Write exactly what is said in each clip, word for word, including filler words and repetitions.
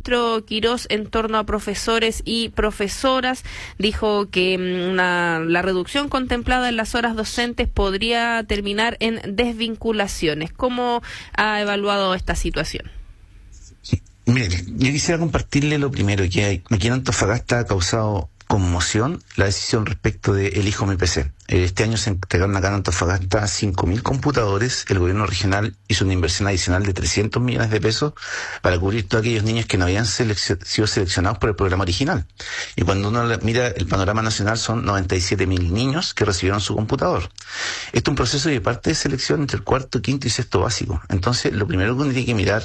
ministro Quirós en torno a profesores y profesoras. Dijo que una, la reducción contemplada en las horas docentes podría terminar en desvinculaciones. ¿Cómo ha evaluado esta situación? Mire, yo quisiera compartirle lo primero, que hay, aquí en Antofagasta ha causado conmoción la decisión respecto de Elijo mi P C. Este año se entregaron acá en Antofagasta cinco mil computadores. El gobierno regional hizo una inversión adicional de trescientos millones de pesos para cubrir todos aquellos niños que no habían selec- sido seleccionados por el programa original. Y cuando uno mira el panorama nacional, son noventa y siete mil niños que recibieron su computador. Esto es un proceso de parte de selección entre el cuarto, quinto y sexto básico. Entonces, lo primero que uno tiene que mirar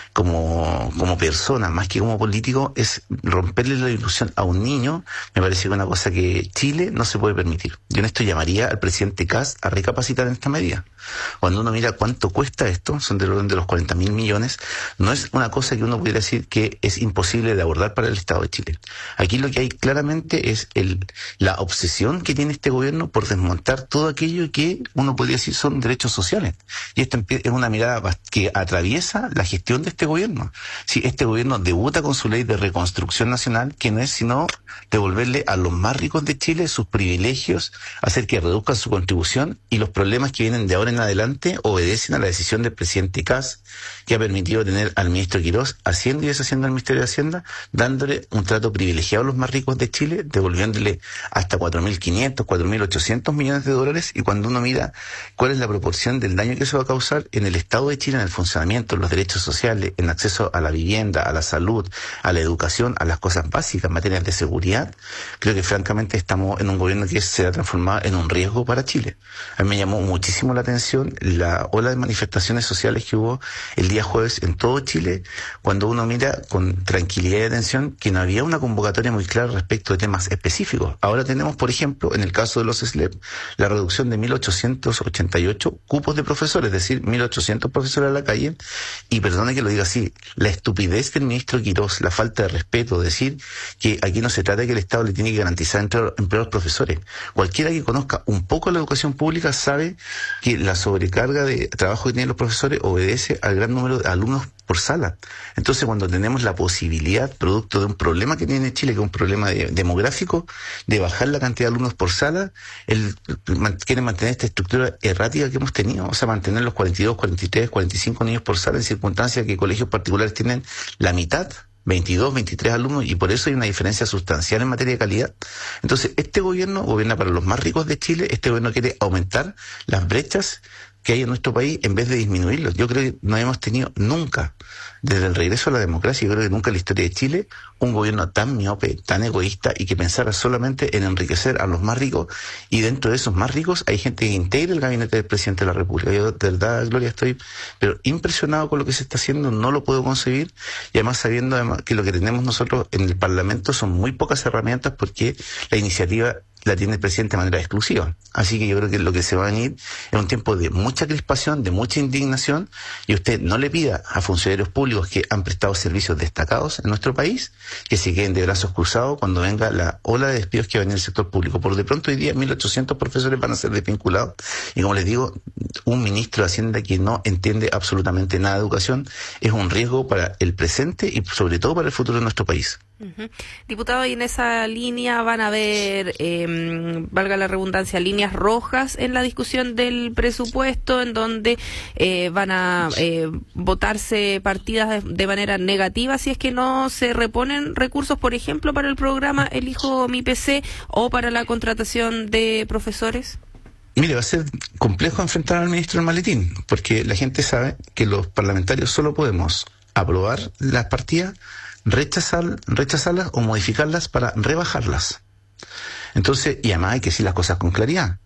como, como persona, más que como político, es romperle la ilusión a un niño. Me parece que es una cosa que Chile no se puede permitir. Yo en esto llamaría al presidente Kast a recapacitar en esta medida. Cuando uno mira cuánto cuesta esto, son del orden de los cuarenta mil millones, no es una cosa que uno pudiera decir que es imposible de abordar para el Estado de Chile. Aquí lo que hay claramente es el, la obsesión que tiene este gobierno por desmontar todo aquello que uno podría decir son derechos sociales. Y esto es una mirada que atraviesa la gestión de este gobierno. Si este gobierno debuta con su ley de reconstrucción nacional, que no es sino devolverle a los más ricos de Chile sus privilegios, hacer que reduzcan su contribución, y los problemas que vienen de ahora en adelante obedecen a la decisión del presidente Kast, que ha permitido tener al ministro Quirós haciendo y deshaciendo el Ministerio de Hacienda, dándole un trato privilegiado a los más ricos de Chile, devolviéndole hasta cuatro mil quinientos, cuatro mil ochocientos millones de dólares. Y cuando uno mira cuál es la proporción del daño que eso va a causar en el Estado de Chile, en el funcionamiento, en los derechos sociales, en acceso a la vivienda, a la salud, a la educación, a las cosas básicas, materias de seguridad, creo que francamente estamos en un gobierno que se ha transformado en un riesgo para Chile. A mí me llamó muchísimo la atención la ola de manifestaciones sociales que hubo el día jueves en todo Chile, cuando uno mira con tranquilidad y atención que no había una convocatoria muy clara respecto de temas específicos. Ahora tenemos, por ejemplo, en el caso de los S L E P, la reducción de mil ochocientos ochenta y ocho cupos de profesores, es decir, mil ochocientos profesores a la calle, y perdone que lo diga así, la estupidez del ministro Quirós, la falta de respeto, decir que aquí no se trata de que el Estado le tiene que garantizar empleo a los profesores. Cualquiera que conozca un poco la educación pública sabe que la sobrecarga de trabajo que tienen los profesores obedece al gran número de alumnos por sala. Entonces, cuando tenemos la posibilidad, producto de un problema que tiene Chile, que es un problema de, demográfico, de bajar la cantidad de alumnos por sala, el, man, quieren mantener esta estructura errática que hemos tenido, o sea, mantener los cuarenta y dos, cuarenta y tres, cuarenta y cinco niños por sala en circunstancias que colegios particulares tienen la mitad, veintidós, veintitrés alumnos, y por eso hay una diferencia sustancial en materia de calidad. Entonces, este gobierno gobierna para los más ricos de Chile, este gobierno quiere aumentar las brechas que hay en nuestro país en vez de disminuirlos. Yo creo que no hemos tenido nunca, desde el regreso a la democracia, yo creo que nunca en la historia de Chile, un gobierno tan miope, tan egoísta y que pensara solamente en enriquecer a los más ricos, y dentro de esos más ricos hay gente que integra el gabinete del presidente de la República. Yo de verdad, Gloria, estoy pero impresionado con lo que se está haciendo, no lo puedo concebir, y además sabiendo además que lo que tenemos nosotros en el Parlamento son muy pocas herramientas, porque la iniciativa la tiene el presidente de manera exclusiva. Así que yo creo que lo que se va a venir es un tiempo de mucha crispación, de mucha indignación, y usted no le pida a funcionarios públicos que han prestado servicios destacados en nuestro país que se queden de brazos cruzados cuando venga la ola de despidos que va a venir en el sector público. Por de pronto hoy día mil ochocientos profesores van a ser desvinculados, y como les digo, un ministro de Hacienda que no entiende absolutamente nada de educación es un riesgo para el presente y sobre todo para el futuro de nuestro país. Uh-huh. Diputado, y en esa línea van a haber, eh, valga la redundancia, líneas rojas en la discusión del presupuesto, en donde eh, van a eh, votarse partidas de, de manera negativa si es que no se reponen recursos, por ejemplo, para el programa Elijo mi P C o para la contratación de profesores. Mire, va a ser complejo enfrentar al ministro del maletín, porque la gente sabe que los parlamentarios solo podemos aprobar las partidas, rechazar, rechazarlas o modificarlas para rebajarlas. Entonces, y además hay que decir las cosas con claridad.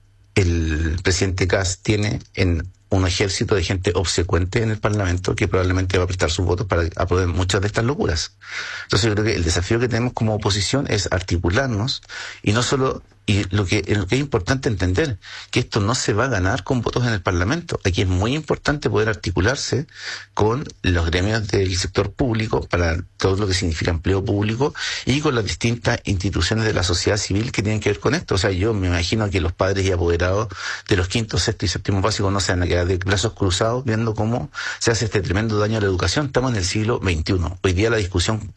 El presidente Kast tiene en un ejército de gente obsecuente en el Parlamento que probablemente va a prestar sus votos para aprobar muchas de estas locuras. Entonces yo creo que el desafío que tenemos como oposición es articularnos, y no solo, y lo que, lo que es importante entender, que esto no se va a ganar con votos en el Parlamento. Aquí es muy importante poder articularse con los gremios del sector público para todo lo que significa empleo público, y con las distintas instituciones de la sociedad civil que tienen que ver con esto. O sea, yo me imagino que los padres y apoderados de los quinto, sexto y séptimo básicos no se van a quedar de brazos cruzados viendo cómo se hace este tremendo daño a la educación. Estamos en el siglo veintiuno. Hoy día la discusión